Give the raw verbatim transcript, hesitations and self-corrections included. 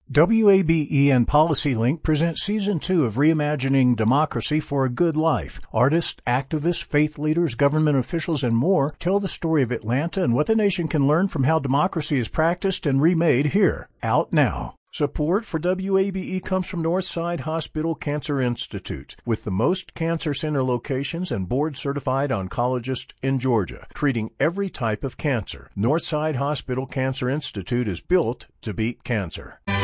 W A B E and PolicyLink present Season two of Reimagining Democracy for a Good Life. Artists, activists, faith leaders, government officials, and more tell the story of Atlanta and what the nation can learn from how democracy is practiced and remade here. Out now. Support for W A B E comes from Northside Hospital Cancer Institute, with the most cancer center locations and board-certified oncologists in Georgia, treating every type of cancer. Northside Hospital Cancer Institute is built to beat cancer.